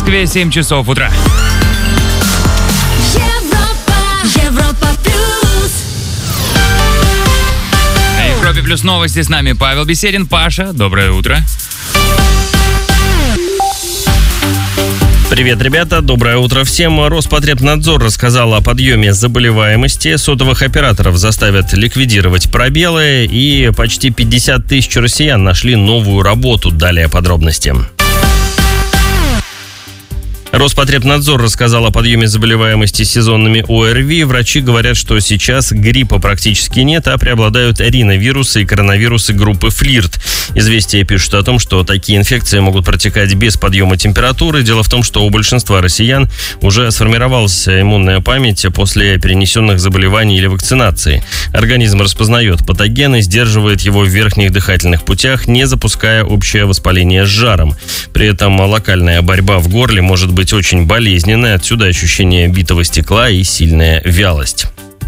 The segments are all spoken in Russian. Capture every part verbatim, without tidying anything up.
Москве семь часов утра. На Европе плюс новости, с нами Павел Беседин. Паша, доброе утро. Привет, ребята, доброе утро всем. Роспотребнадзор рассказал о подъеме заболеваемости. Сотовых операторов заставят ликвидировать пробелы, и почти пятьдесят тысяч россиян нашли новую работу. Далее подробности. Роспотребнадзор рассказал о подъеме заболеваемости сезонными ОРВИ. Врачи говорят, что сейчас гриппа практически нет, а преобладают риновирусы и коронавирусы группы флирт. Известия пишут о том, что такие инфекции могут протекать без подъема температуры. Дело в том, что у большинства россиян уже сформировалась иммунная память после перенесенных заболеваний или вакцинации. Организм распознает патоген и сдерживает его в верхних дыхательных путях, не запуская общее воспаление с жаром. При этом локальная борьба в горле может быть очень болезненной, отсюда ощущение битого стекла и сильная вялость.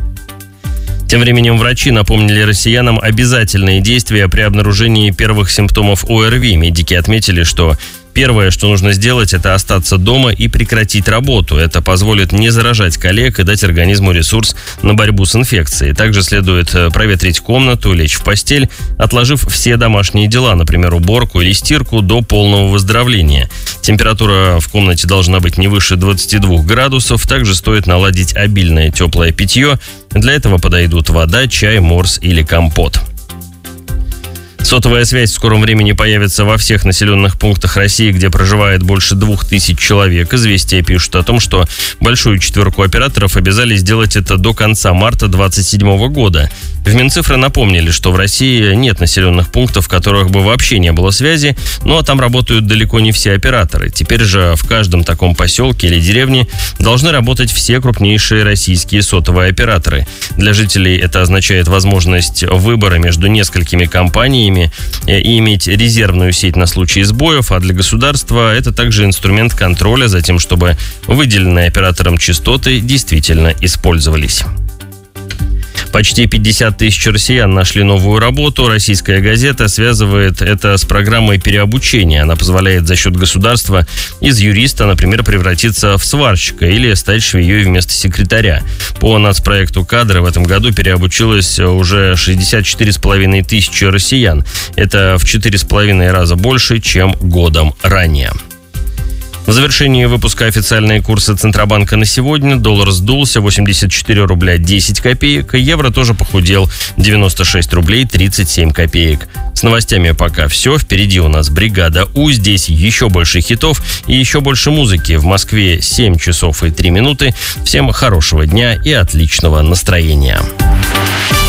Тем временем врачи напомнили россиянам обязательные действия при обнаружении первых симптомов ОРВИ. Медики отметили, что первое, что нужно сделать, это остаться дома и прекратить работу. Это позволит не заражать коллег и дать организму ресурс на борьбу с инфекцией. Также следует проветрить комнату, лечь в постель, отложив все домашние дела, например, уборку или стирку, до полного выздоровления. Температура в комнате должна быть не выше двадцати двух градусов. Также стоит наладить обильное теплое питье. Для этого подойдут вода, чай, морс или компот. Сотовая связь в скором времени появится во всех населенных пунктах России, где проживает больше двух тысяч человек. Известия пишут о том, что большую четверку операторов обязали сделать это до конца марта две тысячи двадцать седьмого года. В Минцифры напомнили, что в России нет населенных пунктов, в которых бы вообще не было связи, ну а там работают далеко не все операторы. Теперь же в каждом таком поселке или деревне должны работать все крупнейшие российские сотовые операторы. Для жителей это означает возможность выбора между несколькими компаниями и иметь резервную сеть на случай сбоев, а для государства это также инструмент контроля за тем, чтобы выделенные оператором частоты действительно использовались. Почти пятьдесят тысяч россиян нашли новую работу. Российская газета связывает это с программой переобучения. Она позволяет за счет государства из юриста, например, превратиться в сварщика или стать швеей вместо секретаря. По нацпроекту «Кадры» в этом году переобучилось уже шестьдесят четыре с половиной тысячи россиян. Это в четыре с половиной раза больше, чем годом ранее. В завершении выпуска официальные курсы Центробанка на сегодня. Доллар сдулся, восемьдесят четыре рубля десять копеек. Евро тоже похудел, девяносто шесть рублей тридцать семь копеек. С новостями пока все. Впереди у нас бригада У. Здесь еще больше хитов и еще больше музыки. В Москве семь часов и три минуты. Всем хорошего дня и отличного настроения.